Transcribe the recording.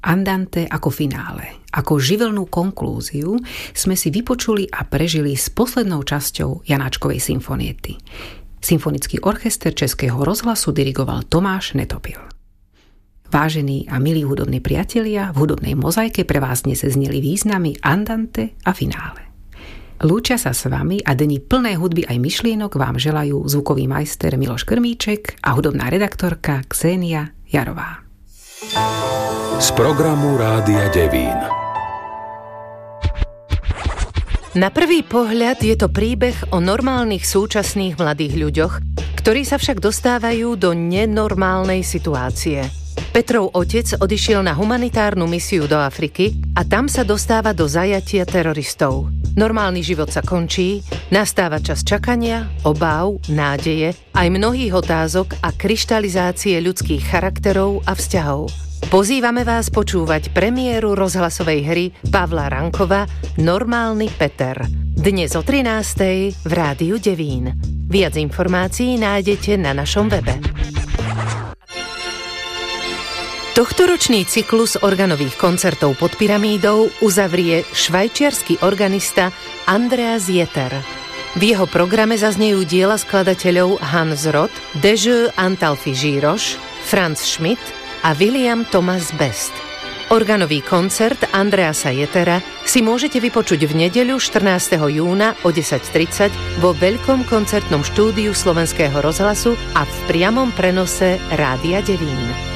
Andante ako finále. Ako živelnú konklúziu sme si vypočuli a prežili s poslednou časťou Janáčkovej symfoniety. Symfonický orchester Českého rozhlasu dirigoval Tomáš Netopil. Vážení a milí hudobní priatelia, v hudobnej mozaike pre vás dnes zneli významy Andante a finále. Lúčia sa s vami a dni plné hudby aj myšlienok vám želajú zvukový majster Miloš Krmíček a hudobná redaktorka Ksenia Jarová. Z programu Rádia Devín. Na prvý pohľad je to príbeh o normálnych súčasných mladých ľuďoch, ktorí sa však dostávajú do nenormálnej situácie. Petrov otec odišiel na humanitárnu misiu do Afriky a tam sa dostáva do zajatia teroristov. Normálny život sa končí, nastáva čas čakania, obáv, nádeje, aj mnohých otázok a kryštalizácie ľudských charakterov a vzťahov. Pozývame vás počúvať premiéru rozhlasovej hry Pavla Rankova Normálny Peter. Dnes o 13:00 v Rádiu Devín. Viac informácií nájdete na našom webe. Tohtoročný cyklus organových koncertov pod pyramídou uzavrie švajčiarsky organista Andreas Jeter. V jeho programe zaznejú diela skladateľov Hans Roth, Dezső Antalfi Zsíros, Franz Schmidt a William Thomas Best. Organový koncert Andreasa Jetera si môžete vypočuť v nedeľu 14. júna o 10:30 vo veľkom koncertnom štúdiu Slovenského rozhlasu a v priamom prenose Rádia Devín.